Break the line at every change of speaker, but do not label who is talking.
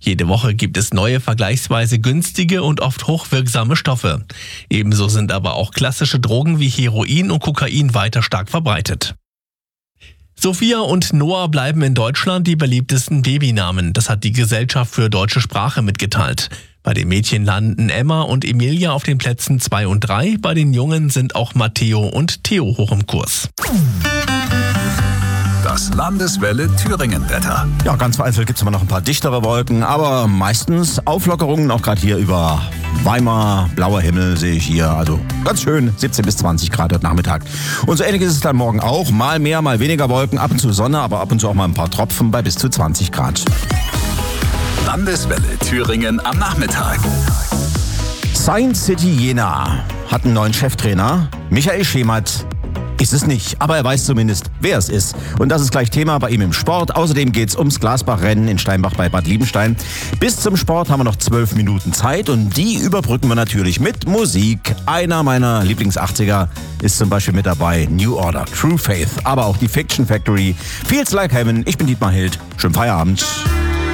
Jede Woche gibt es neue, vergleichsweise günstige und oft hochwirksame Stoffe. Ebenso sind aber auch klassische Drogen wie Heroin und Kokain weiter stark verbreitet. Sophia und Noah bleiben in Deutschland die beliebtesten Babynamen. Das hat die Gesellschaft für deutsche Sprache mitgeteilt. Bei den Mädchen landen Emma und Emilia auf den Plätzen 2 und 3. Bei den Jungen sind auch Matteo und Theo hoch im Kurs.
Das Landeswelle Thüringen-Wetter.
Ja, ganz vereinzelt gibt es immer noch ein paar dichtere Wolken, aber meistens Auflockerungen, auch gerade hier über Weimar. Blauer Himmel sehe ich hier, also ganz schön, 17 bis 20 Grad heute Nachmittag. Und so ähnlich ist es dann morgen auch, mal mehr, mal weniger Wolken, ab und zu Sonne, aber ab und zu auch mal ein paar Tropfen bei bis zu 20 Grad.
Landeswelle Thüringen am Nachmittag.
Science City Jena hat einen neuen Cheftrainer. Michael Schemert ist es nicht, aber er weiß zumindest, wer es ist. Und das ist gleich Thema bei ihm im Sport. Außerdem geht es ums Glasbach-Rennen in Steinbach bei Bad Liebenstein. Bis zum Sport haben wir noch 12 Minuten Zeit und die überbrücken wir natürlich mit Musik. Einer meiner Lieblings-80er ist zum Beispiel mit dabei, New Order, True Faith, aber auch die Fiction Factory, Feels Like Heaven. Ich bin Dietmar Hild. Schönen Feierabend.